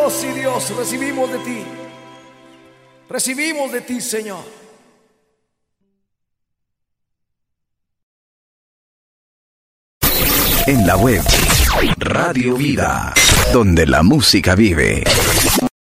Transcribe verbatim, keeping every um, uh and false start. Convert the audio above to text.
Oh, sí, Dios, recibimos de ti. Recibimos de ti, Señor. En la web, Radio Vida, donde la música vive.